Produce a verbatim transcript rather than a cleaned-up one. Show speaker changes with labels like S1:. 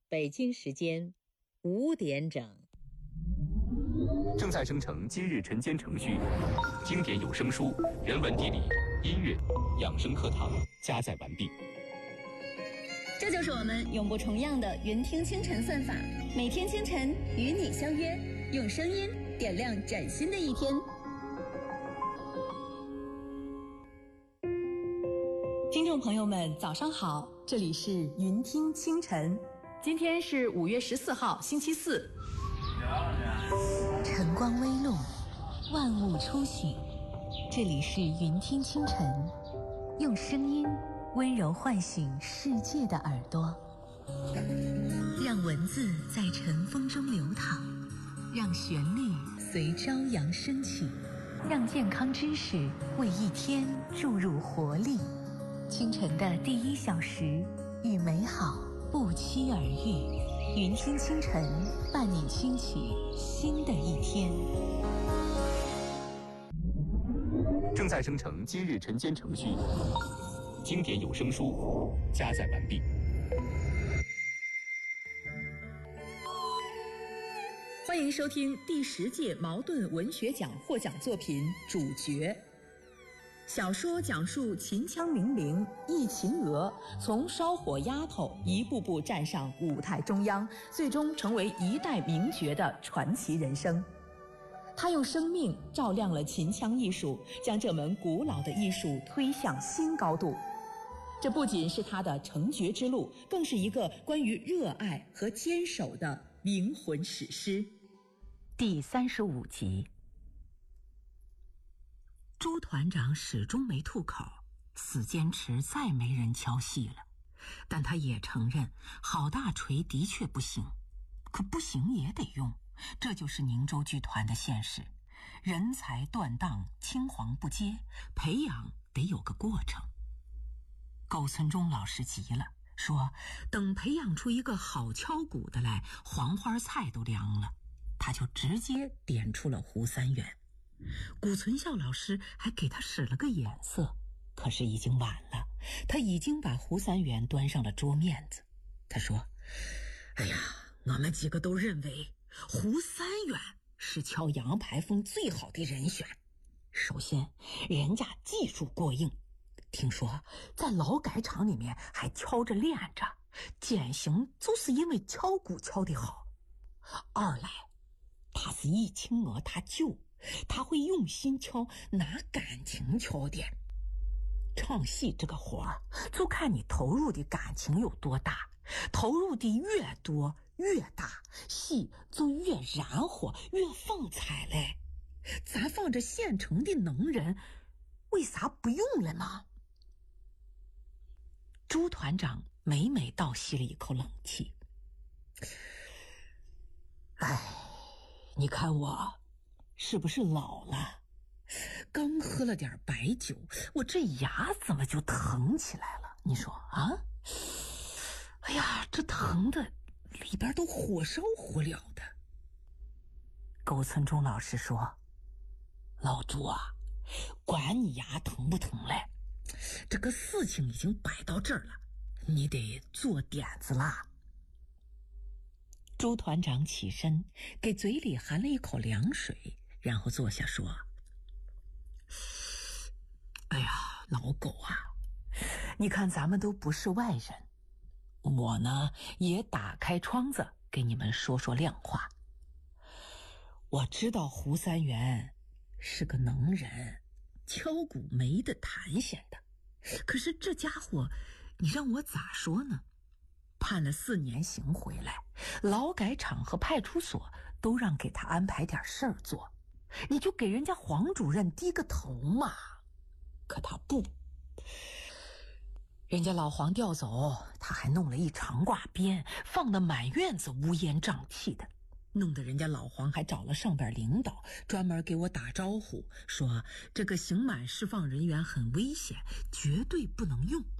S1: 北京时间五点整。
S2: 正在生成今日晨间程序，经典有声书、人文地理、音乐、养生课堂加载完毕。
S3: 这就是我们永不重样的云听清晨算法，每天清晨与你相约，用声音点亮崭新的一天。听众朋友们，早上好，这里是云听清晨，今天是五月十四号，星期四。
S4: 晨光微露，万物初醒，这里是云听清晨，用声音温柔唤醒世界的耳朵，让文字在晨风中流淌，让旋律随朝阳升起，让健康知识为一天注入活力。清晨的第一小时，与美好不期而遇。云听清晨，伴你轻启新的一天。
S2: 正在生成今日晨间程序，经典有声书加载完毕。
S3: 欢迎收听第十届茅盾文学奖获奖作品《主角》。小说讲述秦腔名伶忆秦娥从烧火丫头一步步站上舞台中央，最终成为一代名角的传奇人生。他用生命照亮了秦腔艺术，将这门古老的艺术推向新高度。这不仅是他的成角之路，更是一个关于热爱和坚守的灵魂史诗。
S4: 第三十五集。朱团长始终没吐口，死坚持再没人敲戏了。但他也承认，郝大锤的确不行，可不行也得用，这就是宁州剧团的现实。人才断档，青黄不接，培养得有个过程。苟存忠老师急了，说等培养出一个好敲鼓的来，黄花菜都凉了。他就直接点出了胡三元。古存孝老师还给他使了个眼色，可是已经晚了，他已经把胡三元端上了桌面子。他说，哎呀，我们几个都认为胡三元是敲洋牌风最好的人选。首先，人家技术过硬，听说在劳改场里面还敲着练着，典型就是因为敲鼓敲得好。二来，他是忆秦娥他舅，他会用心敲，拿感情敲的。唱戏这个活儿，就看你投入的感情有多大，投入的越多越大，戏就越燃火越风采嘞。咱放着现成的能人，为啥不用了呢？朱团长每每倒吸了一口冷气。哎，你看我是不是老了？刚喝了点白酒，我这牙怎么就疼起来了？你说啊？哎呀，这疼的里边都火烧火燎的。苟存忠老师说，老朱啊，管你牙疼不疼嘞，这个事情已经摆到这儿了，你得做点子啦。朱团长起身，给嘴里含了一口凉水，然后坐下说，哎呀，老狗啊，你看咱们都不是外人，我呢也打开窗子给你们说说亮话。我知道胡三元是个能人，敲鼓没得弹弦的，可是这家伙你让我咋说呢？判了四年刑回来，劳改场和派出所都让给他安排点事儿做，你就给人家黄主任低个头嘛。可他不，人家老黄调走，他还弄了一长挂鞭，放得满院子乌烟瘴气的，弄得人家老黄还找了上边领导专门给我打招呼，说这个刑满释放人员很危险，绝对不能用。